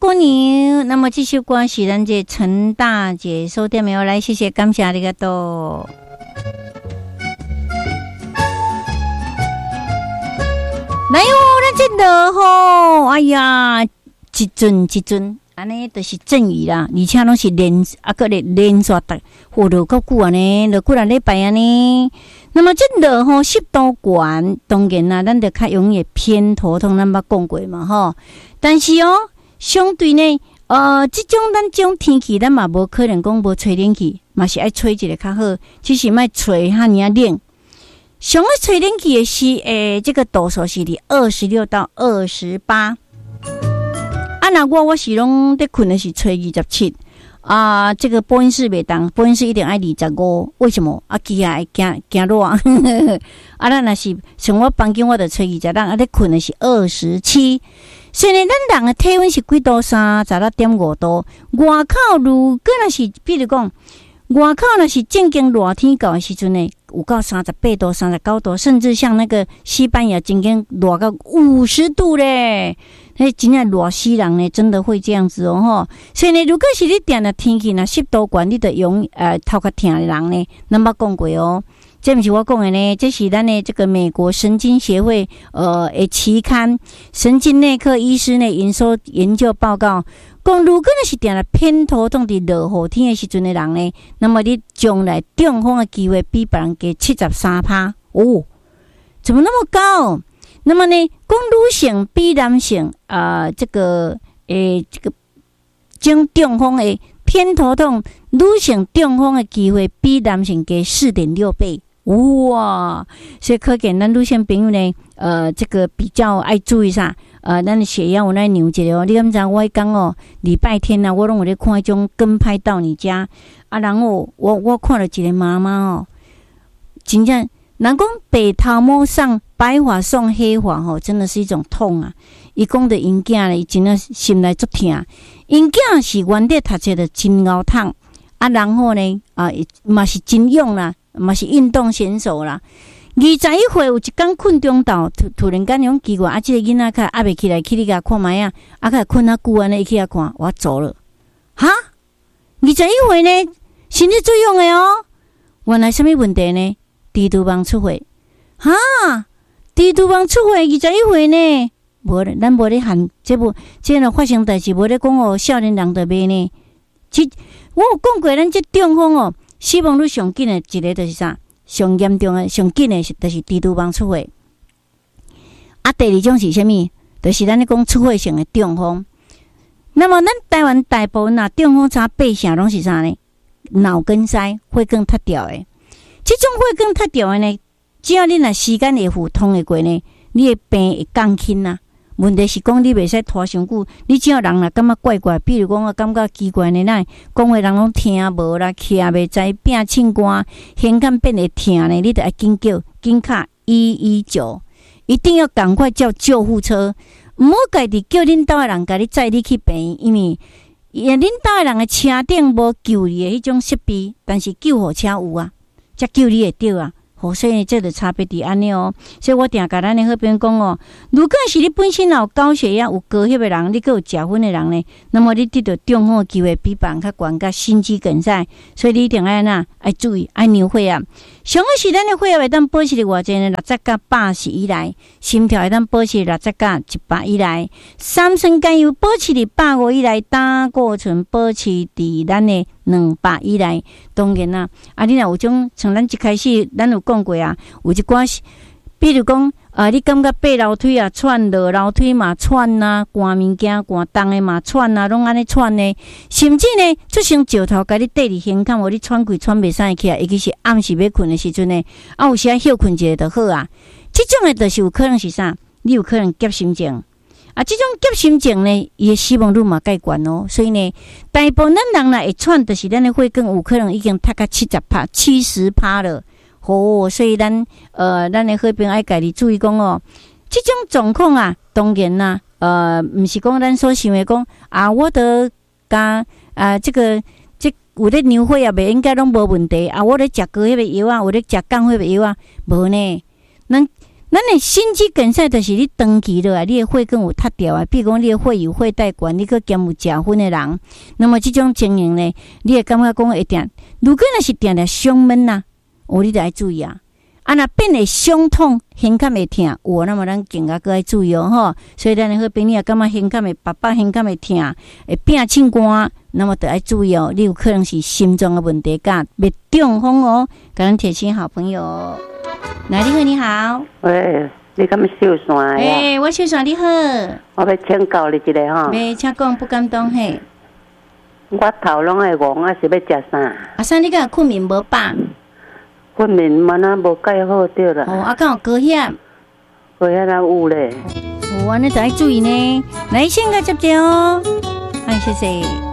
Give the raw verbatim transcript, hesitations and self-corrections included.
过年。那么这首歌是咱这陈大姐收点没有？来，谢谢，感谢你个多。来哟，咱这落吼，哎呀，一阵一阵，安尼都是阵雨啦，而且拢是连啊个咧连续的，落落够久安尼，落几啊礼拜安尼。那么这落吼湿度悬，当然啦，咱就较容易偏头痛，咱捌讲过嘛吼。但是哦，相对呢，呃，这种咱这种天气，咱嘛无可能讲无吹冷气，嘛是爱吹一个较好，只是莫吹遐尔冷。上个吹冷气的是，诶，这个度数是伫二十六到二十八。啊，那我我是拢在困的是吹二十七。啊，这个播音室袂当，播音室一定爱二十五。为什么？啊，机啊会惊惊热。啊，咱若是像我房间，我就吹二十六，啊，咧困的是二十七。虽然咱人的体温是几度？三十六点五度。外口如果若是，比如讲，外口若是正经热天到的时阵呢，有到三十八度、三十九度，甚至像那个西班牙正经热到五十度咧。迄真正热死人呢，真的会这样子哦吼。所以呢，如果是你定的天气呢，湿度高，你就容呃头壳痛的人呢，咱捌讲过哦。这不是我讲的呢，这是咱的这个美国神经协会呃的期刊《神经内科医师呢研究研究报告》讲，如果你是定了偏头痛的热雨天的时阵的人呢，那么你将来中风的机会比别人加七十三趴哦，怎么那么高？那么呢，讲女性比男性啊、呃，这个诶，这个种中风的偏头痛，女性中风的机会比男性加四点六倍。哇！所以可见咱女性朋友呢，呃，这个比较爱注意啥？呃，咱的血压有那扭一个哦。你敢知我讲哦，礼拜天啊，我拢有咧看迄种跟拍到你家啊，然后我我看了一个妈妈哦，真正人讲白头毛上白发送黑发吼，真的是一种痛啊！伊讲的因囝咧，伊真的心内足痛。因囝是原底读册的真熬痛啊，然后呢啊，嘛是真勇啦。嘛是运动选手啦，二十一岁有一天困中昼，突突然间种奇怪，啊，这个囡仔较压袂起来，去你甲看卖啊，啊，较困啊久安尼，伊去遐看，我走了，哈，二十一岁呢，身体作用的哦，原来什么问题呢？低度棒出血，哈，低度棒出血，二十一岁呢，无咧，咱无咧喊，这不，这个发生代志，无咧讲哦，少年人就袂呢，即我有讲过，咱这中风哦。死亡率上紧的一个就是啥？上严重的、上紧的是就是低度棒出血。啊，第二种是啥物？就是咱咧讲出血性的中风。那么咱台湾大部分啊中风差八成拢是啥呢？脑梗塞、血管塌掉的。这种血管塌掉的呢，只要你若时间会付通的过呢，你的病会降轻啊。问题是讲你袂使拖伤久，你只要人若感觉怪怪，比如讲我感觉奇怪的呢，讲话人拢听无啦，徛袂知，变凊寒，胸腔变会痛呢，你得要紧叫紧卡一一九，一定要赶快叫救护车，唔好家己叫恁兜的人甲你载你去病院，因为恁兜的人的车顶无救你的迄种设备，但是救护车有啊，才救你会到啊。好，所以这个差别伫安尼哦。所以我定甲咱的好朋友讲哦，如果是你本身有高血压、有高血的人，你佮有食薰的人呢，那么你得到中风的机会比别人较悬，甲心肌梗塞，所以你一定爱哪爱注意爱牛血压。上个时咱的血压会当保持伫偌济呢？六十到八十以内，心跳会当保持六十到一百以内，三酸甘油保持伫百五以内，胆固醇保持伫咱的两百以内。当然啦，啊，你若有种像咱一开始咱有讲过啊，有一寡，比如讲啊，你感觉爬楼梯啊喘，落楼梯嘛喘啊，寒物件寒重的嘛喘啊，拢安尼喘呢，甚至呢，出现石头甲你缀伫胸腔，互你喘气喘袂上起来，尤其是暗时要困的时阵呢，啊，有时啊休困一下就好啊。这种的就是有可能是啥？你有可能急心症。啊，这种急心症呢，伊的死亡率嘛介悬哦，所以呢，大部分咱人啦会喘，就是咱的血管有可能已经塌到七十趴、七十趴了。哦，所以咱呃，咱的好朋友爱家己注意讲哦，这种状况啊，当然啦，呃，毋是讲咱所想的讲啊，我得加啊，这个这有咧牛血啊，袂应该拢无问题啊，我咧食高迄个药啊，有咧食降血的药啊，无呢，咱咱的心肌梗塞就是你长期落来，你的血管有塌掉啊。比如讲，你的血有血带管，你去兼有食薰的人，那么这种情形呢，你会感觉讲会定。如果若是定定胸闷呐，哦，你得要注意啊。啊，若变会胸痛、胸坎会痛，哦，那么咱更加搁要注意哦吼。所以咱的好朋友感觉胸坎会爸爸胸坎会痛，会变清寒，那么得要注意哦。你有可能是心脏的问题，甲别中风哦。感恩铁心好朋友。来，你好，你好。 喂，你敢要收线呀？ 诶、欸，我收线，你好。 我要请教你一个吼。 没，请讲，不敢当嘿。 我头拢会戆，啊是要食啥？ 阿三，你敢有困眠无饱？ 困眠嘛那无介好对啦。 哦，啊，敢有高血？ 高血压有咧。 哦，安尼就要注意呢。来，先个接接哦。哎，谢谢。